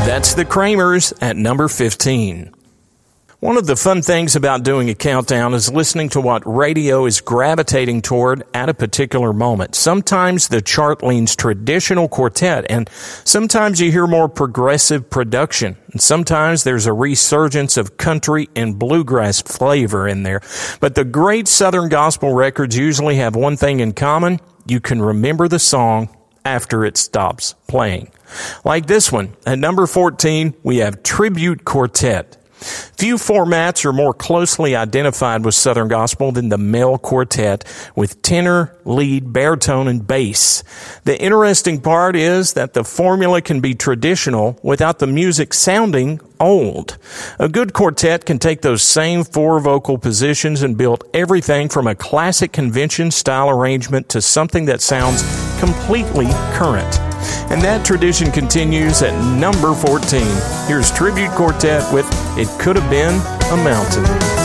That's the Kramers at number 15. One of the fun things about doing a countdown is listening to what radio is gravitating toward at a particular moment. Sometimes the chart leans traditional quartet, and sometimes you hear more progressive production. And sometimes there's a resurgence of country and bluegrass flavor in there. But the great Southern gospel records usually have one thing in common. You can remember the song after it stops playing. Like this one, at number 14, we have Tribute Quartet. Few formats are more closely identified with Southern gospel than the male quartet with tenor, lead, baritone, and bass. The interesting part is that the formula can be traditional without the music sounding old. A good quartet can take those same four vocal positions and build everything from a classic convention style arrangement to something that sounds completely current. And that tradition continues at number 14. Here's Tribute Quartet with It Could Have Been a Mountain.